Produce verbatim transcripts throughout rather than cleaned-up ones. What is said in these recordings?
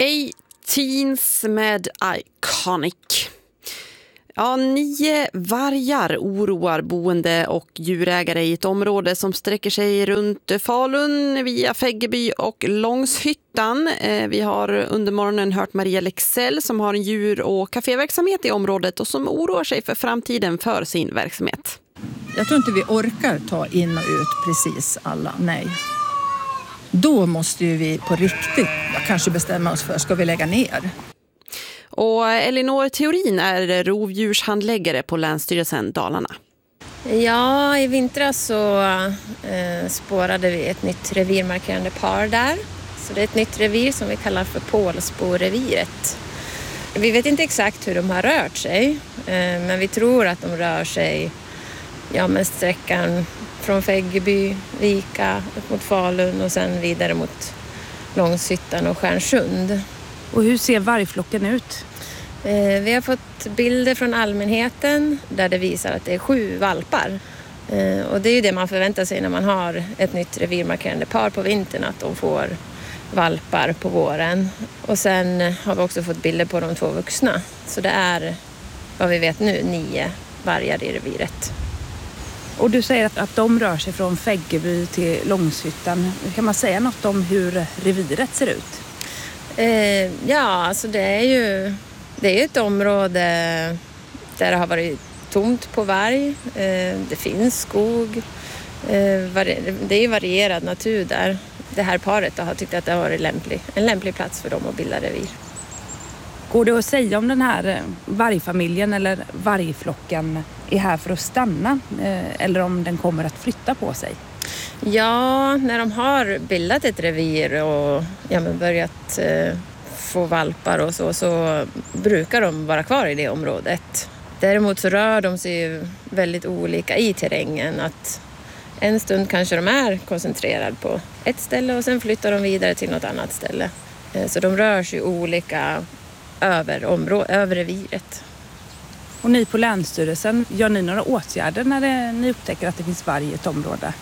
Teens med Iconic. Ja, nio vargar oroar boende och djurägare i ett område som sträcker sig runt Falun via Fäggeby och Långshyttan. Vi har under morgonen hört Maria Lexell som har en djur- och kaféverksamhet i området och som oroar sig för framtiden för sin verksamhet. Jag tror inte vi orkar ta in och ut precis alla, nej. Då måste ju vi på riktigt kanske bestämma oss för, ska vi lägga ner? Och Elinor Theorin är rovdjurshandläggare på Länsstyrelsen Dalarna. Ja, i vintras så eh, spårade vi ett nytt revirmarkerande par där. Så det är ett nytt revir som vi kallar för Pålsboreviret. Vi vet inte exakt hur de har rört sig, eh, men vi tror att de rör sig ja, med sträckan från Fäggeby, Vika, upp mot Falun och sen vidare mot Långshyttan och Stjärnsund. Och hur ser vargflocken ut? Eh, vi har fått bilder från allmänheten där det visar att det är sju valpar. Eh, och det är ju det man förväntar sig när man har ett nytt revirmarkerande par på vintern, att de får valpar på våren. Och sen har vi också fått bilder på de två vuxna. Så det är, vad vi vet nu, nio vargar i reviret. Och du säger att, att de rör sig från Fäggeby till Långshyttan. Kan man säga något om hur reviret ser ut? Eh, ja, alltså det är ju det är ett område där det har varit tomt på varg. Eh, det finns skog. Eh, vari- det är varierad natur där. Det här paret har tyckt att det har varit lämplig, en lämplig plats för dem att bilda revir. Går det att säga om den här vargfamiljen eller vargflocken är här för att stanna eh, eller om den kommer att flytta på sig? Ja, när de har bildat ett revir och ja, men börjat eh, få valpar och så, så brukar de vara kvar i det området. Däremot så rör de sig ju väldigt olika i terrängen. Att en stund kanske de är koncentrerade på ett ställe och sen flyttar de vidare till något annat ställe. Eh, så de rör sig olika över, områ- över reviret. Och ni på Länsstyrelsen, gör ni några åtgärder när det, ni upptäcker att det finns varg i ett område?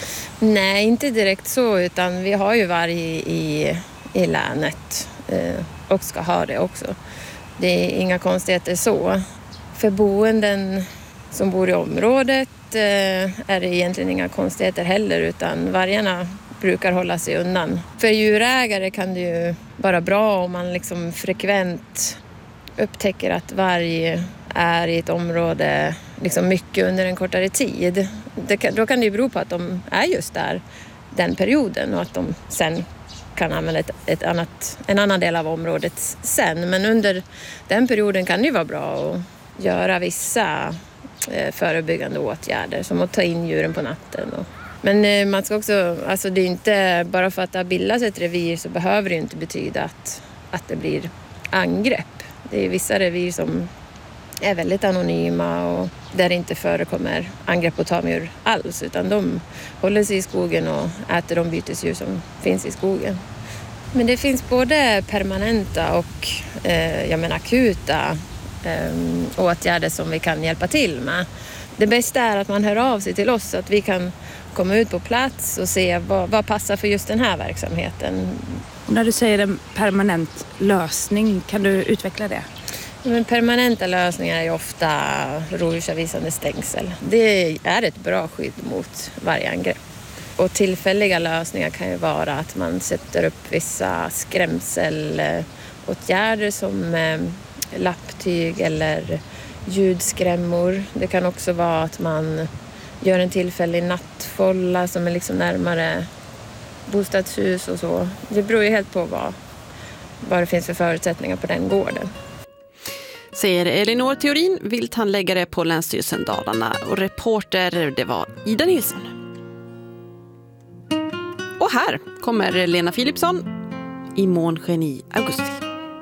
Nej, inte direkt så, utan vi har ju varg i, i länet eh, och ska ha det också. Det är inga konstigheter så. För boenden som bor i området eh, är det egentligen inga konstigheter heller, utan vargarna brukar hålla sig undan. För djurägare kan det ju vara bra om man liksom frekvent upptäcker att varg är i ett område liksom mycket under en kortare tid. Det kan, då kan det ju bero på att de är just där den perioden och att de sen kan använda ett, ett annat, en annan del av området sen. Men under den perioden kan det ju vara bra att göra vissa eh, förebyggande åtgärder som att ta in djuren på natten. Och, men eh, man ska också, alltså det är inte bara för att det har bildats ett revir så behöver det inte betyda att, att det blir angrepp. Det är vissa revir som är väldigt anonyma och där det inte förekommer angrepp på tamdjur alls, utan de håller sig i skogen och äter de bytesdjur som finns i skogen. Men det finns både permanenta och eh, jag menar, akuta eh, åtgärder som vi kan hjälpa till med. Det bästa är att man hör av sig till oss så att vi kan komma ut på plats och se vad, vad passar för just den här verksamheten. Och när du säger en permanent lösning, kan du utveckla det? Men permanenta lösningar är ju ofta rovdjursavvisande stängsel. Det är ett bra skydd mot vargangrepp. Och tillfälliga lösningar kan ju vara att man sätter upp vissa skrämselåtgärder som eh, lapptyg eller ljudskrämmor. Det kan också vara att man gör en tillfällig nattfålla som är liksom närmare bostadshus och så. Det beror ju helt på vad, vad det finns för förutsättningar på den gården. Säger Elinor Theorin, vilthandläggare på Länsstyrelsen Dalarna, och reporter det var Ida Nilsson. Och här kommer Lena Philipsson i Månsken i augusti.